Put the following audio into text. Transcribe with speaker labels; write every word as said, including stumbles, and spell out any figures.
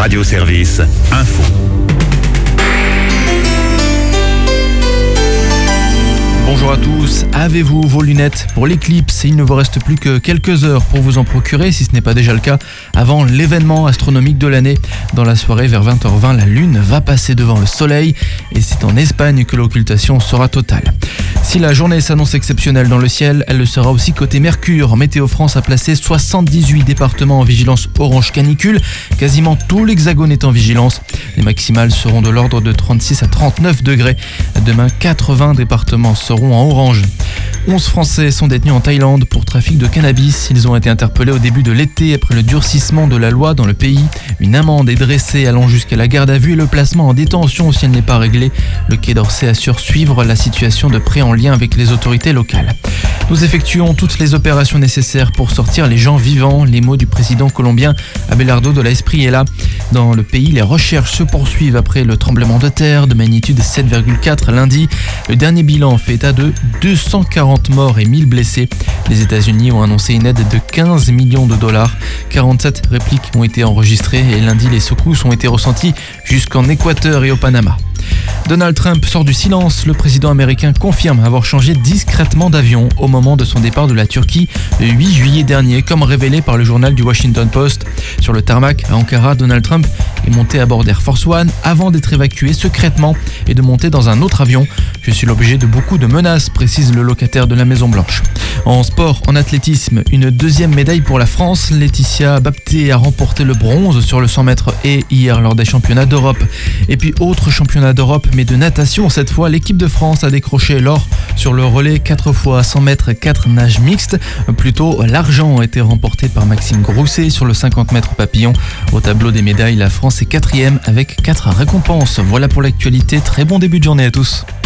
Speaker 1: Radio Service, info.
Speaker 2: Bonjour à tous, avez-vous vos lunettes pour l'éclipse? Il ne vous reste plus que quelques heures pour vous en procurer, si ce n'est pas déjà le cas, avant l'événement astronomique de l'année. Dans la soirée, vers vingt heures vingt, la Lune va passer devant le Soleil et c'est en Espagne que l'occultation sera totale. Si la journée s'annonce exceptionnelle dans le ciel, elle le sera aussi côté Mercure. Météo France a placé soixante-dix-huit départements en vigilance orange canicule. Quasiment tout l'hexagone est en vigilance. Les maximales seront de l'ordre de trente-six à trente-neuf degrés. Demain, quatre-vingts départements seront en orange. onze Français sont détenus en Thaïlande pour trafic de cannabis. Ils ont été interpellés au début de l'été après le durcissement de la loi dans le pays. Une amende est dressée allant jusqu'à la garde à vue et le placement en détention si elle n'est pas réglée. Le Quai d'Orsay assure suivre la situation de près en lien avec les autorités locales. Nous effectuons toutes les opérations nécessaires pour sortir les gens vivants. Les mots du président colombien Abelardo de la Espriella. Dans le pays, les recherches se poursuivent après le tremblement de terre de magnitude sept virgule quatre lundi. Le dernier bilan fait état de deux cent quarante morts et mille blessés. Les États-Unis ont annoncé une aide de quinze millions de dollars. quarante-sept répliques ont été enregistrées et lundi, les secousses ont été ressenties jusqu'en Équateur et au Panama. Donald Trump sort du silence. Le président américain confirme avoir changé discrètement d'avion au moment de son départ de la Turquie le huit juillet dernier, comme révélé par le journal du Washington Post. Sur le tarmac à Ankara, Donald Trump est monté à bord d'Air Force One avant d'être évacué secrètement et de monter dans un autre avion. Je suis l'objet de beaucoup de menaces, précise le locataire de la Maison Blanche. En sport, en athlétisme, une deuxième médaille pour la France. Laetitia Bapté a remporté le bronze sur le cent mètres et hier lors des championnats d'Europe. Et puis autre championnat d'Europe, mais de natation cette fois, l'équipe de France a décroché l'or sur le relais quatre fois cent mètres quatre nages mixtes. Plutôt, l'argent a été remporté par Maxime Grousset sur le cinquante mètres papillon. Au tableau des médailles, la France est quatrième avec quatre récompenses. Voilà pour l'actualité, très bon début de journée à tous.